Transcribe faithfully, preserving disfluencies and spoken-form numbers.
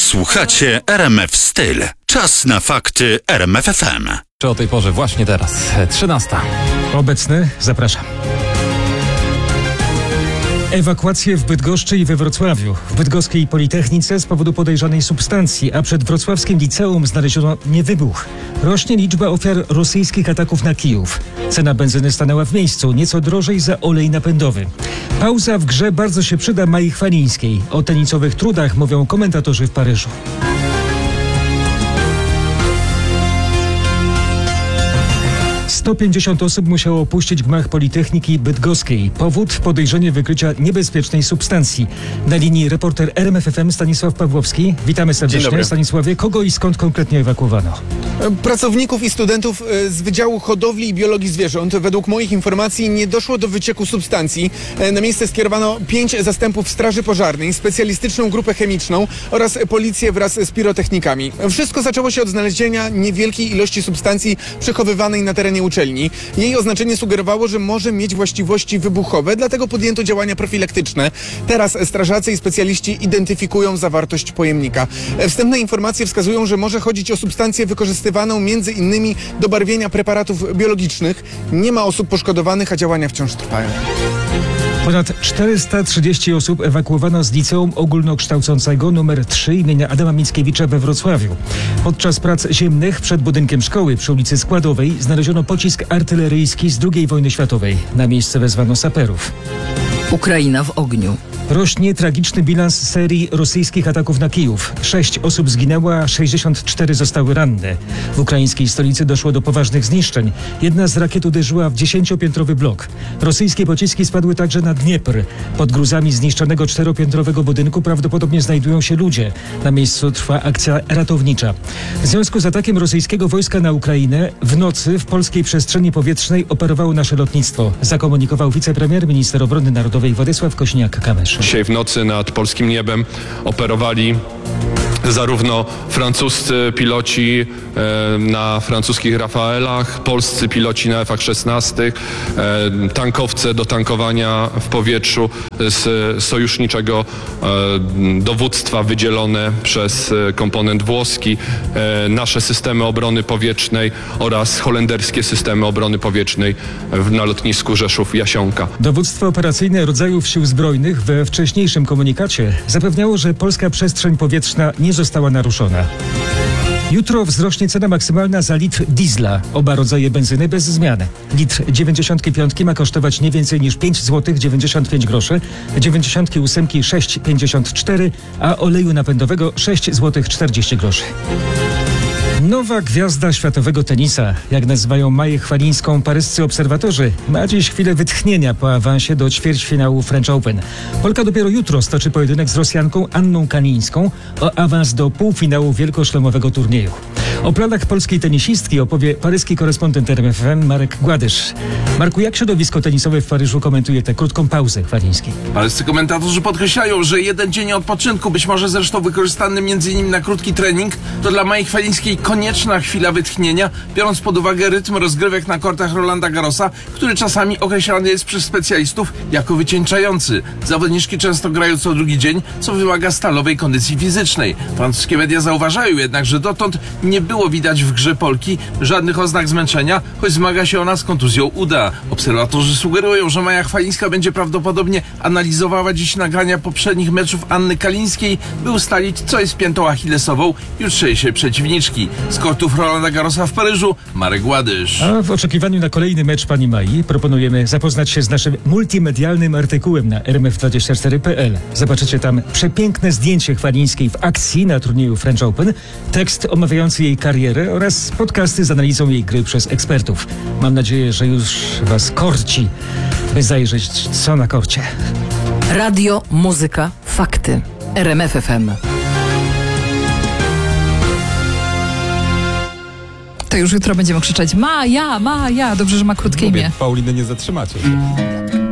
Słuchacie R M F Styl. Czas na fakty R M F F M. Czy o tej porze właśnie teraz, trzynasta. Obecny, zapraszam. Ewakuacje w Bydgoszczy i we Wrocławiu. W bydgoskiej Politechnice z powodu podejrzanej substancji, a przed wrocławskim liceum znaleziono niewybuch. Rośnie liczba ofiar rosyjskich ataków na Kijów. Cena benzyny stanęła w miejscu, nieco drożej za olej napędowy. Pauza w grze bardzo się przyda Mai Chwalińskiej. O tenisowych trudach mówią komentatorzy w Paryżu. sto pięćdziesiąt osób musiało opuścić gmach Politechniki Bydgoskiej. Powód: podejrzenie wykrycia niebezpiecznej substancji. Na linii reporter R M F F M Stanisław Pawłowski. Witamy serdecznie. Stanisławie, kogo i skąd konkretnie ewakuowano? Pracowników i studentów z Wydziału Hodowli i Biologii Zwierząt. Według moich informacji nie doszło do wycieku substancji. Na miejsce skierowano pięć zastępów straży pożarnej, specjalistyczną grupę chemiczną oraz policję wraz z pirotechnikami. Wszystko zaczęło się od znalezienia niewielkiej ilości substancji przechowywanej na terenie uczelni. Jej oznaczenie sugerowało, że może mieć właściwości wybuchowe, dlatego podjęto działania profilaktyczne. Teraz strażacy i specjaliści identyfikują zawartość pojemnika. Wstępne informacje wskazują, że może chodzić o substancję wykorzystywaną między innymi do barwienia preparatów biologicznych. Nie ma osób poszkodowanych, a działania wciąż trwają. Ponad czterysta trzydzieści osób ewakuowano z liceum ogólnokształcącego numer trzy imienia Adama Mickiewicza we Wrocławiu. Podczas prac ziemnych przed budynkiem szkoły przy ulicy Składowej znaleziono pocisk artyleryjski z drugiej wojny światowej. Na miejsce wezwano saperów. Ukraina w ogniu. Rośnie tragiczny bilans serii rosyjskich ataków na Kijów. Sześć osób zginęło, a sześćdziesiąt cztery zostały ranne. W ukraińskiej stolicy doszło do poważnych zniszczeń. Jedna z rakiet uderzyła w dziesięciopiętrowy blok. Rosyjskie pociski spadły także na Dniepr. Pod gruzami zniszczonego czteropiętrowego budynku prawdopodobnie znajdują się ludzie. Na miejscu trwa akcja ratownicza. W związku z atakiem rosyjskiego wojska na Ukrainę w nocy w polskiej przestrzeni powietrznej operowało nasze lotnictwo. Zakomunikował wicepremier, minister obrony narodowej Władysław Kosiniak-Kamysz. Dzisiaj w nocy nad polskim niebem operowali zarówno francuscy piloci e, na francuskich Rafaelach, polscy piloci na F szesnaście, e, tankowce do tankowania w powietrzu z sojuszniczego e, dowództwa wydzielone przez komponent włoski, e, nasze systemy obrony powietrznej oraz holenderskie systemy obrony powietrznej w, na lotnisku Rzeszów-Jasionka. Dowództwo operacyjne rodzajów sił zbrojnych we wcześniejszym komunikacie zapewniało, że polska przestrzeń powietrzna nie została naruszona. Jutro wzrośnie cena maksymalna za litr diesla. Oba rodzaje benzyny bez zmian. Litr dziewięćdziesiątki piątki ma kosztować nie więcej niż pięć złotych dziewięćdziesiąt pięć groszy, dziewięćdziesiątki ósemki sześć złotych pięćdziesiąt cztery, a oleju napędowego sześć złotych czterdzieści groszy. Nowa gwiazda światowego tenisa, jak nazywają Maję Chwalińską paryscy obserwatorzy, ma dziś chwilę wytchnienia po awansie do ćwierćfinału French Open. Polka dopiero jutro stoczy pojedynek z Rosjanką Anną Kanińską o awans do półfinału wielkoszlemowego turnieju. O planach polskiej tenisistki opowie paryski korespondent R M F F M Marek Gładysz. Marku, jak środowisko tenisowe w Paryżu komentuje tę krótką pauzę Chwalińskiej? Paryscy komentatorzy podkreślają, że jeden dzień odpoczynku, być może zresztą wykorzystany między innymi na krótki trening, to dla Mai Chwalińskiej konieczna chwila wytchnienia, biorąc pod uwagę rytm rozgrywek na kortach Rolanda Garrosa, który czasami określany jest przez specjalistów jako wycieńczający. Zawodniczki często grają co drugi dzień, co wymaga stalowej kondycji fizycznej. Francuskie media zauważają jednak, że dotąd nie było widać w grze Polki żadnych oznak zmęczenia, choć zmaga się ona z kontuzją uda. Obserwatorzy sugerują, że Maja Chwalińska będzie prawdopodobnie analizowała dziś nagrania poprzednich meczów Anny Kalińskiej, by ustalić, co jest piętą achillesową jutrzejszej przeciwniczki. Z kortów Rolanda Garrosa w Paryżu, Marek Gładysz. A w oczekiwaniu na kolejny mecz pani Mai proponujemy zapoznać się z naszym multimedialnym artykułem na r m f dwadzieścia cztery kropka p l. Zobaczycie tam przepiękne zdjęcie Chwalińskiej w akcji na turnieju French Open, tekst omawiający jej karierę oraz podcasty z analizą jej gry przez ekspertów. Mam nadzieję, że już was korci, by zajrzeć co na korcie. Radio, muzyka, fakty. R M F F M. To już jutro będziemy krzyczeć Maja, Maja. Dobrze, że ma krótkie imię. Pauliny nie zatrzymacie.